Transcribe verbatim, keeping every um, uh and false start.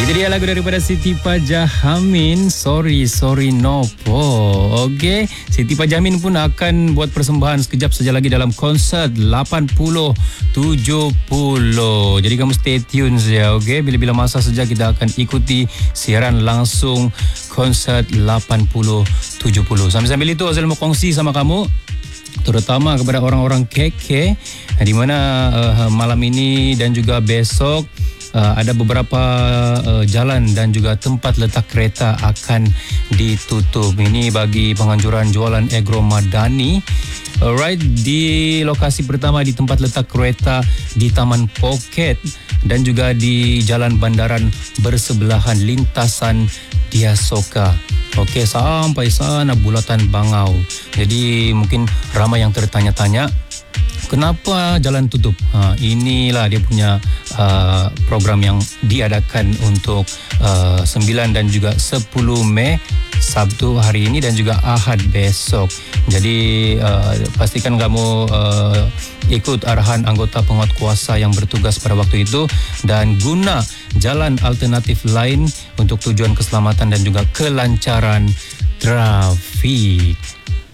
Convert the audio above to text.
Itu dia lagu daripada Siti Pajahamin, Sorry Sorry Nopo. Okey, Siti Pajahamin pun akan buat persembahan sekejap saja lagi dalam konsert lapan puluh tujuh puluh. Jadi kamu stay tune saja, okey. Bila-bila masa saja kita akan ikuti siaran langsung konsert lapan puluh tujuh puluh. Sambil-sambil itu Azal mau kongsi sama kamu, terutama kepada orang-orang K K, di mana uh, malam ini dan juga besok Uh, ada beberapa uh, jalan dan juga tempat letak kereta akan ditutup. Ini bagi penganjuran jualan Agro Madani. Alright, di lokasi pertama di tempat letak kereta di Taman Poket dan juga di Jalan Bandaran bersebelahan lintasan Diasoka. Okey, sampai sana Bulatan Bangau. Jadi mungkin ramai yang tertanya-tanya, kenapa jalan tutup? Ha, inilah dia punya uh, program yang diadakan untuk uh, sembilan dan juga sepuluh Mei, Sabtu hari ini dan juga Ahad besok. Jadi uh, pastikan kamu uh, ikut arahan anggota penguatkuasa yang bertugas pada waktu itu dan guna jalan alternatif lain untuk tujuan keselamatan dan juga kelancaran trafik.